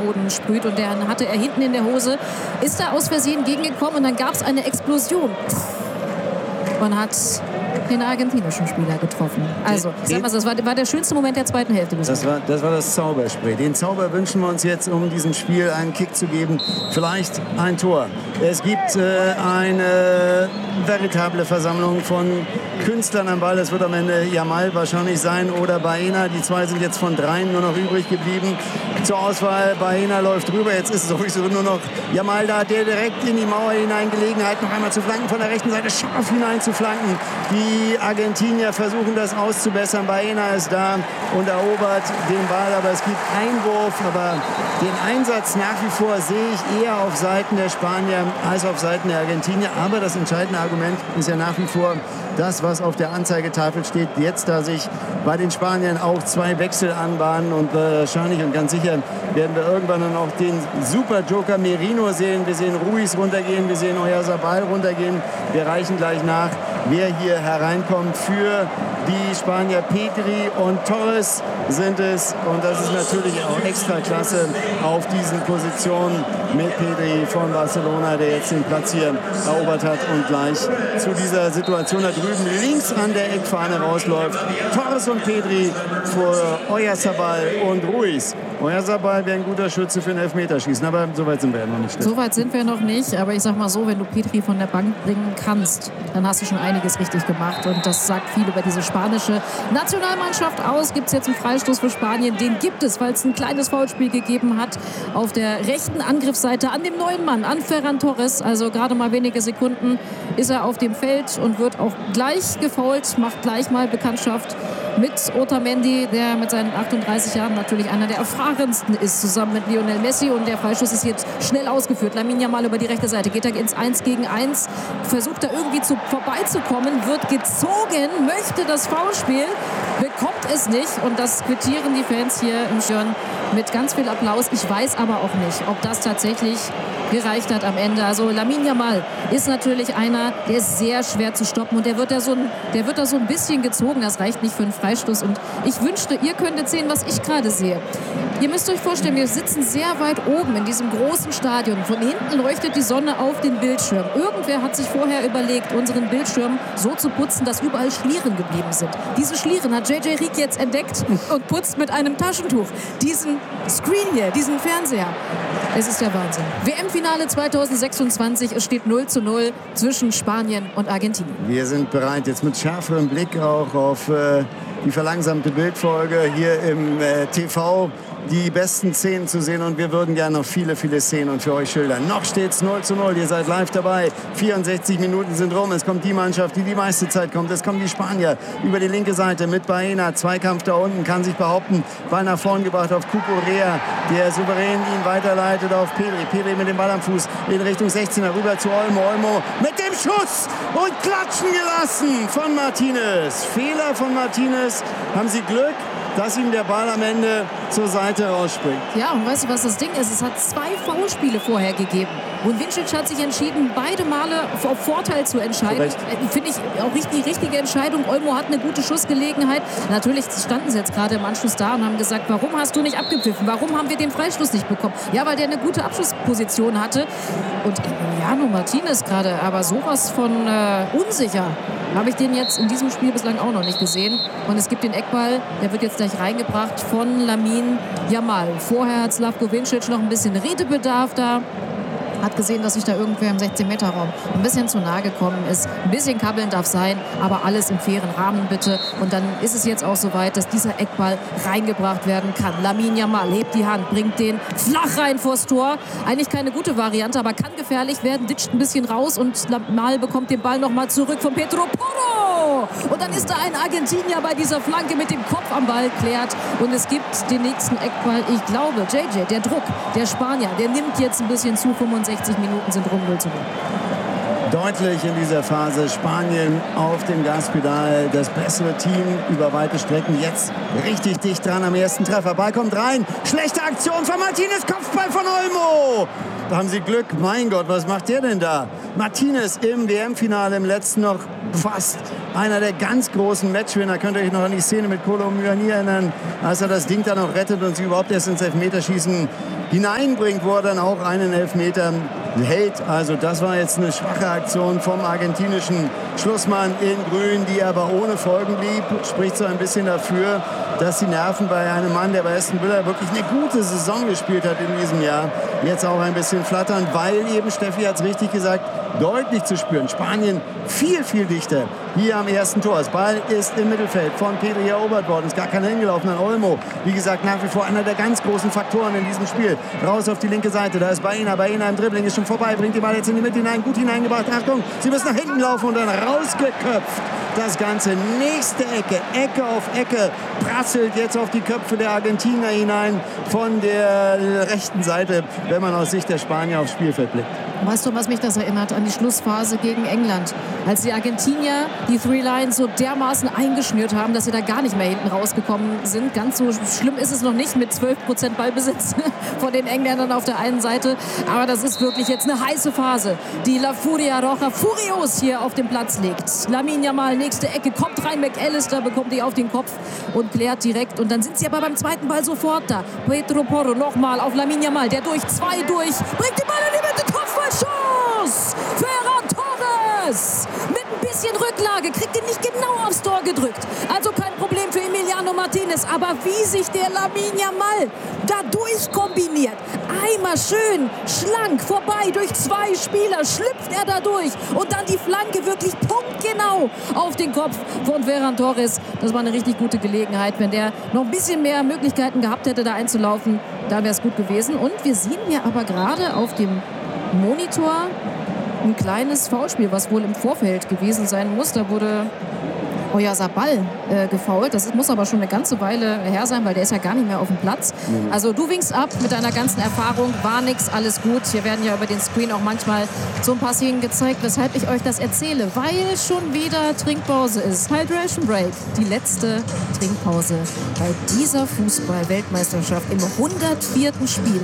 Boden sprüht. Und den hatte er hinten in der Hose. Ist da aus Versehen gegengekommen und dann gab es eine Explosion. Man hat den argentinischen Spieler getroffen. Also, ich sag mal, das war der schönste Moment der zweiten Hälfte. Das war das Zauberspray. Den Zauber wünschen wir uns jetzt, um diesem Spiel einen Kick zu geben. Vielleicht ein Tor. Es gibt eine veritable Versammlung von Künstlern am Ball. Das wird am Ende Yamal wahrscheinlich sein oder Baena. Die zwei sind jetzt von dreien nur noch übrig geblieben. Zur Auswahl, Baena läuft rüber. Jetzt ist es sowieso nur noch Yamal da, der direkt in die Mauer hinein Gelegenheit noch einmal zu flanken, von der rechten Seite scharf hinein zu flanken. Die Argentinier versuchen das auszubessern. Baena ist da und erobert den Ball, aber es gibt Einwurf. Aber den Einsatz nach wie vor sehe ich eher auf Seiten der Spanier als auf Seiten der Argentinier. Aber das entscheidende Argument ist ja nach wie vor das, was auf der Anzeigetafel steht. Jetzt, da sich bei den Spaniern auch zwei Wechsel anbahnen und wahrscheinlich und ganz sicher werden wir irgendwann dann auch den Super-Joker Merino sehen. Wir sehen Ruiz runtergehen, wir sehen Oyarzabal runtergehen. Wir reichen gleich nach, wer hier hereinkommt für die Spanier. Pedri und Torres sind es. Und das ist natürlich auch extra klasse auf diesen Positionen mit Pedri von Barcelona, der jetzt den Platz hier erobert hat und gleich zu dieser Situation da drüben links an der Eckfahne rausläuft. Torres und Pedri vor Oyarzabal und Ruiz. Oyarzabal wäre ein guter Schütze für ein Elfmeterschießen, aber so weit sind wir ja noch nicht. So weit sind wir noch nicht, aber ich sag mal so, wenn du Pedri von der Bank bringen kannst, dann hast du schon einiges richtig gemacht und das sagt viel über diese spanische Nationalmannschaft aus. Gibt es jetzt einen Freistoß für Spanien? Den gibt es, weil es ein kleines Foulspiel gegeben hat auf der rechten Angriffsseite an dem neuen Mann, an Ferran Torres. Also gerade mal wenige Sekunden ist er auf dem Feld und wird auch gleich gefoult, macht gleich mal Bekanntschaft mit Otamendi, der mit seinen 38 Jahren natürlich einer der erfahrensten ist, zusammen mit Lionel Messi. Und der Freistoß ist jetzt schnell ausgeführt. Lamine Yamal über die rechte Seite, geht er ins 1 gegen 1, versucht da irgendwie vorbeizukommen, wird gezogen, möchte das Foulspiel, bekommt es nicht. Und das quittieren die Fans hier im Stadion mit ganz viel Applaus. Ich weiß aber auch nicht, ob das tatsächlich gereicht hat am Ende. Also Lamine Yamal ist natürlich einer, der ist sehr schwer zu stoppen und der wird da so ein bisschen gezogen. Das reicht nicht für einen Freistoß und ich wünschte, ihr könntet sehen, was ich gerade sehe. Ihr müsst euch vorstellen, wir sitzen sehr weit oben in diesem großen Stadion. Von hinten leuchtet die Sonne auf den Bildschirm. Irgendwer hat sich vorher überlegt, unseren Bildschirm so zu putzen, dass überall Schlieren geblieben sind. Diese Schlieren hat JJ Rieck jetzt entdeckt und putzt mit einem Taschentuch diesen Screen hier, diesen Fernseher. Es ist der Wahnsinn. WM-Finale 2026, es steht 0:0 zwischen Spanien und Argentinien. Wir sind bereit, jetzt mit schärferem Blick auch auf die verlangsamte Bildfolge hier im TV die besten Szenen zu sehen und wir würden gerne noch viele, viele Szenen für euch schildern. Noch steht es 0:0, ihr seid live dabei. 64 Minuten sind rum, es kommt die Mannschaft, die meiste Zeit kommt. Es kommen die Spanier über die linke Seite mit Baena. Zweikampf da unten, kann sich behaupten. Ball nach vorn gebracht auf Cucurella, der souverän ihn weiterleitet auf Pedri. Pedri mit dem Ball am Fuß in Richtung 16er, rüber zu Olmo. Olmo mit dem Schuss und klatschen gelassen von Martinez. Fehler von Martinez. Haben Sie Glück, dass ihm der Ball am Ende zur Seite rausspringt. Ja, und weißt du, was das Ding ist? Es hat 2 Foulspiele vorher gegeben. Und Vincic hat sich entschieden, beide Male auf Vorteil zu entscheiden. Finde ich auch die richtige Entscheidung. Olmo hat eine gute Schussgelegenheit. Natürlich standen sie jetzt gerade im Anschluss da und haben gesagt, warum hast du nicht abgepfiffen? Warum haben wir den Freistoß nicht bekommen? Ja, weil der eine gute Abschlussposition hatte. Und Emiliano Martinez gerade, aber sowas von unsicher. Habe ich den jetzt in diesem Spiel bislang auch noch nicht gesehen. Und es gibt den Eckball, der wird jetzt gleich reingebracht von Lamine Yamal. Vorher hat Slavko Vincic noch ein bisschen Redebedarf da. Hat gesehen, dass sich da irgendwer im 16-Meter-Raum ein bisschen zu nahe gekommen ist. Ein bisschen kabbeln darf sein, aber alles im fairen Rahmen bitte. Und dann ist es jetzt auch soweit, dass dieser Eckball reingebracht werden kann. Lamine Yamal hebt die Hand, bringt den flach rein vors Tor. Eigentlich keine gute Variante, aber kann gefährlich werden. Ditcht ein bisschen raus und Yamal bekommt den Ball nochmal zurück von Pedro Porro. Und dann ist da ein Argentinier bei dieser Flanke mit dem Kopf am Ball, klärt. Und es gibt den nächsten Eckball. Ich glaube, JJ, der Druck, der Spanier, der nimmt jetzt ein bisschen zu. 65 Minuten sind rum, 0:0. Deutlich in dieser Phase Spanien auf dem Gaspedal, das bessere Team über weite Strecken, jetzt richtig dicht dran am ersten Treffer. Ball kommt rein, schlechte Aktion von Martinez, Kopfball von Olmo. Da haben sie Glück, mein Gott, was macht der denn da? Martinez im WM-Finale, im letzten noch fast einer der ganz großen Matchwinner. Könnt ihr euch noch an die Szene mit Kolo Muani erinnern, als er das Ding dann noch rettet und sie überhaupt erst ins Elfmeterschießen hineinbringt, wo er dann auch einen Elfmeter hält. Also das war jetzt eine schwache Aktion vom argentinischen Schlussmann in Grün, die aber ohne Folgen blieb. Spricht so ein bisschen dafür, dass die Nerven bei einem Mann, der bei Aston Villa wirklich eine gute Saison gespielt hat in diesem Jahr, jetzt auch ein bisschen flattern, weil eben, Steffi hat es richtig gesagt, deutlich zu spüren. Spanien viel, viel dichter hier am ersten Tor. Das Ball ist im Mittelfeld von Pedri erobert worden. Ist gar keiner hingelaufen an Olmo. Wie gesagt, nach wie vor einer der ganz großen Faktoren in diesem Spiel. Raus auf die linke Seite. Da ist Baena. Baena im Dribbling ist schon vorbei. Bringt die Ball jetzt in die Mitte hinein. Gut hineingebracht. Achtung, sie müssen nach hinten laufen und dann rausgeköpft. Das Ganze. Nächste Ecke. Ecke auf Ecke. Prasselt jetzt auf die Köpfe der Argentinier hinein von der rechten Seite, wenn man aus Sicht der Spanier aufs Spielfeld blickt. Weißt du, was mich das erinnert? An die Schlussphase gegen England. Als die Argentinier die Three Lions so dermaßen eingeschnürt haben, dass sie da gar nicht mehr hinten rausgekommen sind. Ganz so schlimm ist es noch nicht mit 12% Ballbesitz von den Engländern auf der einen Seite. Aber das ist wirklich jetzt eine heiße Phase, die La Furia Roja furios hier auf den Platz legt. Lamine Yamal, nächste Ecke, kommt rein, McAllister bekommt die auf den Kopf und klärt direkt. Und dann sind sie aber beim zweiten Ball sofort da. Pedro Porro nochmal auf Lamine Yamal, der bringt die Ball in die Mitte, Kopfballschuss! Ferran Torres! Mit ein bisschen Rücklage, kriegt ihn nicht genau aufs Tor gedrückt. Also kein Problem für Emiliano Martinez. Aber wie sich der Lamine Yamal da durchkombiniert. Einmal schön, schlank, vorbei durch zwei Spieler, schlüpft er da durch. Und dann die Flanke wirklich punktgenau auf den Kopf von Ferran Torres. Das war eine richtig gute Gelegenheit. Wenn der noch ein bisschen mehr Möglichkeiten gehabt hätte, da einzulaufen, dann wäre es gut gewesen. Und wir sehen hier aber gerade auf dem Monitor ein kleines Foulspiel, was wohl im Vorfeld gewesen sein muss. Da wurde Oyarzabal gefoult. Das muss aber schon eine ganze Weile her sein, weil der ist ja gar nicht mehr auf dem Platz. Also du winkst ab mit deiner ganzen Erfahrung. War nix, alles gut. Hier werden ja über den Screen auch manchmal so ein paar Szenen gezeigt, weshalb ich euch das erzähle. Weil schon wieder Trinkpause ist. Hydration Break. Die letzte Trinkpause bei dieser Fußball-Weltmeisterschaft im 104. Spiel.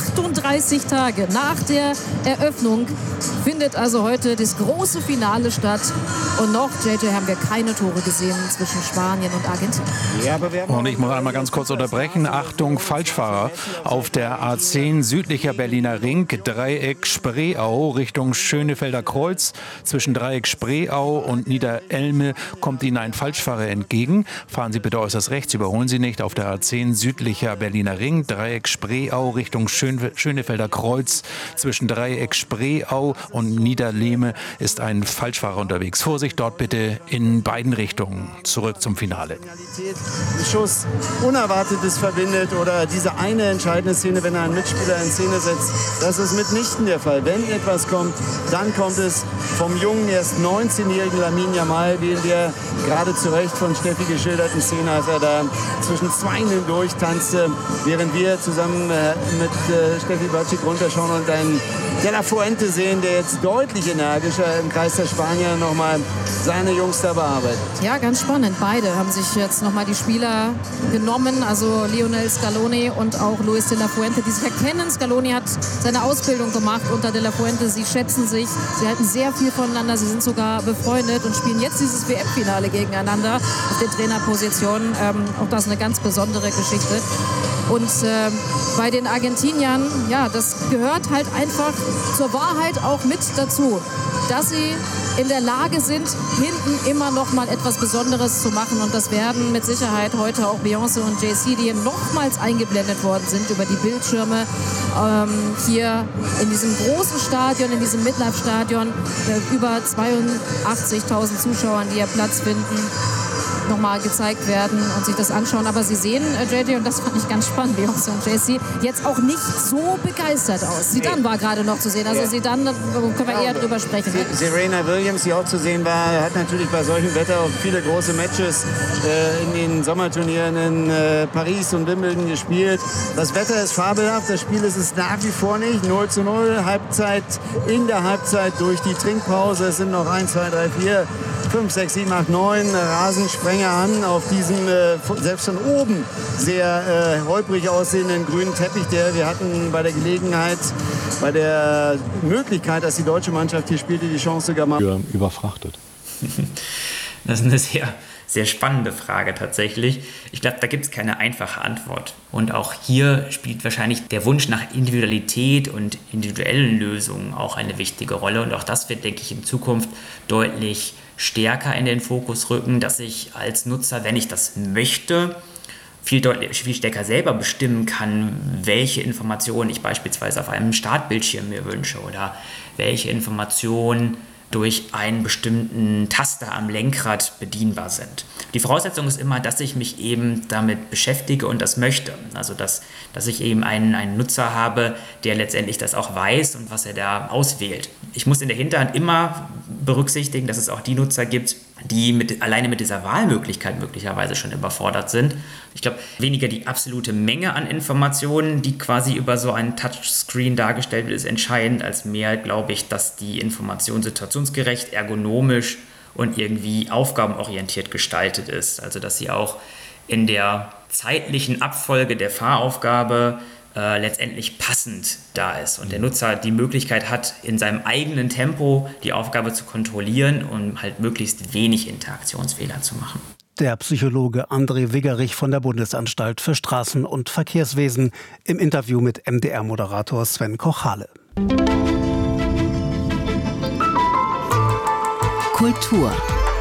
38 Tage nach der Eröffnung findet also heute das große Finale statt. Und noch, JJ, haben wir keine Tore gesehen zwischen Spanien und Argentinien. Ja, und ich muss einmal ganz kurz unterbrechen. Achtung, Falschfahrer auf der A10 südlicher Berliner Ring, Dreieck Spreeau Richtung Schönefelder Kreuz. Zwischen Dreieck Spreeau und Niederelme kommt Ihnen ein Falschfahrer entgegen. Fahren Sie bitte äußerst rechts, überholen Sie nicht. Auf der A10 südlicher Berliner Ring, Dreieck Spreeau Richtung Schönefelder Kreuz. Zwischen Dreieck Spreeau und Niederlehme ist ein Falschfahrer unterwegs. Vorsicht dort bitte in beiden Richtungen. Zurück zum Finale. Ein Schuss, Unerwartetes verbindet oder diese eine entscheidende Szene, wenn er einen Mitspieler in Szene setzt. Das ist mitnichten der Fall. Wenn etwas kommt, dann kommt es vom jungen, erst 19-jährigen Lamine Yamal, wie in der gerade zu Recht von Steffi geschilderten Szene, als er da zwischen Zweien hindurch tanzte, während wir zusammen mit Steffi Batschik runterschauen und einen De La Fuente sehen, der jetzt deutlich energischer im Kreis der Spanier nochmal seine Jungs da bearbeitet. Ja, ganz spannend. Beide haben sich jetzt nochmal die Spieler genommen, also Lionel Scaloni und auch Luis De La Fuente, die sich erkennen. Scaloni hat seine Ausbildung gemacht unter De La Fuente. Sie schätzen sich, sie halten sehr viel voneinander, sie sind sogar befreundet und spielen jetzt dieses WM-Finale gegeneinander auf der Trainerposition. Auch das eine ganz besondere Geschichte. Und bei den Argentiniern, ja, das gehört halt einfach zur Wahrheit auch mit dazu, dass sie in der Lage sind, hinten immer noch mal etwas Besonderes zu machen. Und das werden mit Sicherheit heute auch Beyoncé und Jay-Z, die hier nochmals eingeblendet worden sind über die Bildschirme, hier in diesem großen Stadion, in diesem Midlife-Stadion, über 82.000 Zuschauern, die hier Platz finden, nochmal gezeigt werden und sich das anschauen. Aber Sie sehen, JJ, und das fand ich ganz spannend, Beyoncé und Jay-Z, jetzt auch nicht so begeistert aus. Zidane war gerade noch zu sehen. Also Zidane, können wir eher drüber sprechen. Serena Williams, die auch zu sehen war, hat natürlich bei solchem Wetter auch viele große Matches in den Sommerturnieren in Paris und Wimbledon gespielt. Das Wetter ist fabelhaft, das Spiel ist es nach wie vor nicht. 0:0, Halbzeit, in der Halbzeit durch die Trinkpause. Es sind noch 1, 2, 3, 4, 5, 6, 7, 8, 9 Rasensprenger an auf diesem selbst von oben sehr holprig aussehenden grünen Teppich, der wir hatten bei der Gelegenheit, bei der Möglichkeit, dass die deutsche Mannschaft hier spielte, die Chance sogar mal überfrachtet. Das ist eine sehr, sehr spannende Frage tatsächlich. Ich glaube, da gibt es keine einfache Antwort. Und auch hier spielt wahrscheinlich der Wunsch nach Individualität und individuellen Lösungen auch eine wichtige Rolle. Und auch das wird, denke ich, in Zukunft deutlich stärker in den Fokus rücken, dass ich als Nutzer, wenn ich das möchte, viel stärker selber bestimmen kann, welche Informationen ich beispielsweise auf einem Startbildschirm mir wünsche oder welche Informationen durch einen bestimmten Taster am Lenkrad bedienbar sind. Die Voraussetzung ist immer, dass ich mich eben damit beschäftige und das möchte. Also dass ich eben einen Nutzer habe, der letztendlich das auch weiß und was er da auswählt. Ich muss in der Hinterhand immer berücksichtigen, dass es auch die Nutzer gibt, die alleine mit dieser Wahlmöglichkeit möglicherweise schon überfordert sind. Ich glaube, weniger die absolute Menge an Informationen, die quasi über so einen Touchscreen dargestellt wird, ist entscheidend, als mehr, glaube ich, dass die Information situationsgerecht, ergonomisch und irgendwie aufgabenorientiert gestaltet ist. Also dass sie auch in der zeitlichen Abfolge der Fahraufgabe letztendlich passend da ist und der Nutzer die Möglichkeit hat, in seinem eigenen Tempo die Aufgabe zu kontrollieren und halt möglichst wenig Interaktionsfehler zu machen. Der Psychologe André Wiggerich von der Bundesanstalt für Straßen- und Verkehrswesen im Interview mit MDR-Moderator Sven Kochale. Kultur.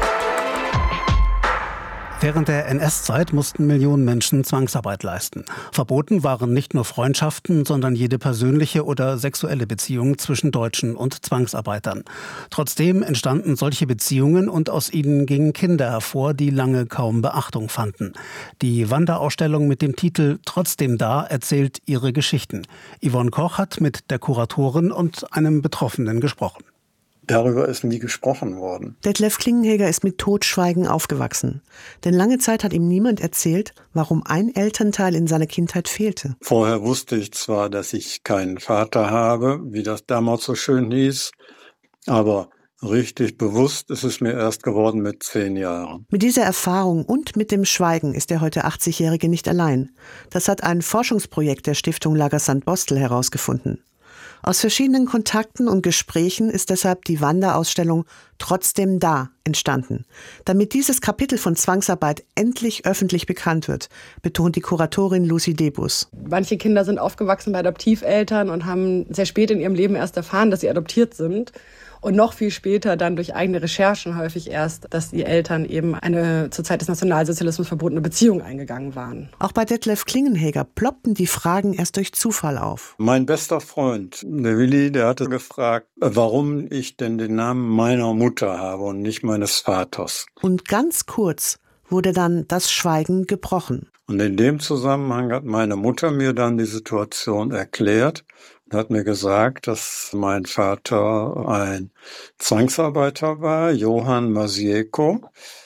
Während der NS-Zeit mussten Millionen Menschen Zwangsarbeit leisten. Verboten waren nicht nur Freundschaften, sondern jede persönliche oder sexuelle Beziehung zwischen Deutschen und Zwangsarbeitern. Trotzdem entstanden solche Beziehungen und aus ihnen gingen Kinder hervor, die lange kaum Beachtung fanden. Die Wanderausstellung mit dem Titel »Trotzdem da« erzählt ihre Geschichten. Yvonne Koch hat mit der Kuratorin und einem Betroffenen gesprochen. Darüber ist nie gesprochen worden. Detlef Klingenheger ist mit Totschweigen aufgewachsen. Denn lange Zeit hat ihm niemand erzählt, warum ein Elternteil in seiner Kindheit fehlte. Vorher wusste ich zwar, dass ich keinen Vater habe, wie das damals so schön hieß, aber richtig bewusst ist es mir erst geworden mit 10 Jahren. Mit dieser Erfahrung und mit dem Schweigen ist der heute 80-Jährige nicht allein. Das hat ein Forschungsprojekt der Stiftung Lagersand-Bostel herausgefunden. Aus verschiedenen Kontakten und Gesprächen ist deshalb die Wanderausstellung Trotzdem da entstanden. Damit dieses Kapitel von Zwangsarbeit endlich öffentlich bekannt wird, betont die Kuratorin Lucy Debus. Manche Kinder sind aufgewachsen bei Adoptiveltern und haben sehr spät in ihrem Leben erst erfahren, dass sie adoptiert sind. Und noch viel später dann durch eigene Recherchen häufig erst, dass die Eltern eben eine zur Zeit des Nationalsozialismus verbotene Beziehung eingegangen waren. Auch bei Detlef Klingenheger ploppten die Fragen erst durch Zufall auf. Mein bester Freund, der Willi, der hatte gefragt, warum ich denn den Namen meiner Mutter habe und nicht meines Vaters. Und ganz kurz wurde dann das Schweigen gebrochen. Und in dem Zusammenhang hat meine Mutter mir dann die Situation erklärt. Hat mir gesagt, dass mein Vater ein Zwangsarbeiter war, Johann Masieko,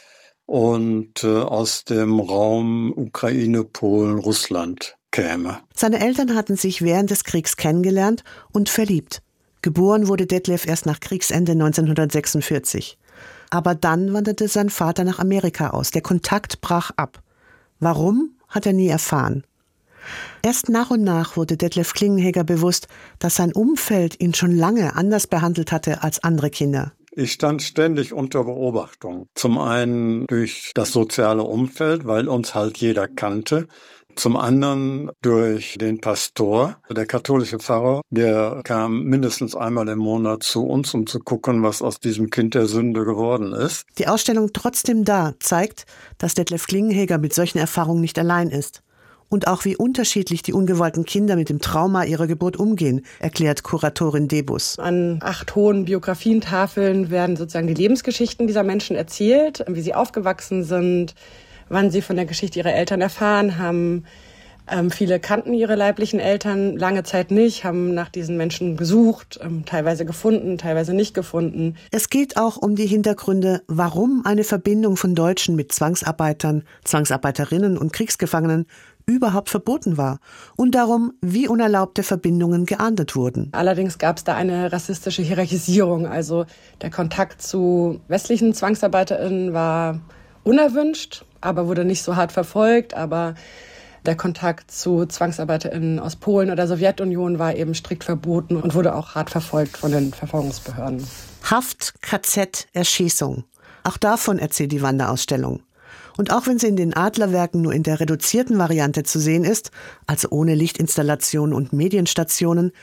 und aus dem Raum Ukraine, Polen, Russland käme. Seine Eltern hatten sich während des Kriegs kennengelernt und verliebt. Geboren wurde Detlef erst nach Kriegsende 1946. Aber dann wanderte sein Vater nach Amerika aus. Der Kontakt brach ab. Warum, hat er nie erfahren. Erst nach und nach wurde Detlef Klingenheger bewusst, dass sein Umfeld ihn schon lange anders behandelt hatte als andere Kinder. Ich stand ständig unter Beobachtung. Zum einen durch das soziale Umfeld, weil uns halt jeder kannte. Zum anderen durch den Pastor, der katholische Pfarrer, der kam mindestens einmal im Monat zu uns, um zu gucken, was aus diesem Kind der Sünde geworden ist. Die Ausstellung Trotzdem da zeigt, dass Detlef Klingenheger mit solchen Erfahrungen nicht allein ist. Und auch wie unterschiedlich die ungewollten Kinder mit dem Trauma ihrer Geburt umgehen, erklärt Kuratorin Debus. An 8 hohen Biografientafeln werden sozusagen die Lebensgeschichten dieser Menschen erzählt, wie sie aufgewachsen sind, wann sie von der Geschichte ihrer Eltern erfahren haben. Viele kannten ihre leiblichen Eltern lange Zeit nicht, haben nach diesen Menschen gesucht, teilweise gefunden, teilweise nicht gefunden. Es geht auch um die Hintergründe, warum eine Verbindung von Deutschen mit Zwangsarbeitern, Zwangsarbeiterinnen und Kriegsgefangenen überhaupt verboten war und darum, wie unerlaubte Verbindungen geahndet wurden. Allerdings gab es da eine rassistische Hierarchisierung. Also der Kontakt zu westlichen ZwangsarbeiterInnen war unerwünscht, aber wurde nicht so hart verfolgt. Aber der Kontakt zu ZwangsarbeiterInnen aus Polen oder Sowjetunion war eben strikt verboten und wurde auch hart verfolgt von den Verfolgungsbehörden. Haft, KZ, Erschießung. Auch davon erzählt die Wanderausstellung. Und auch wenn sie in den Adlerwerken nur in der reduzierten Variante zu sehen ist, also ohne Lichtinstallationen und Medienstationen,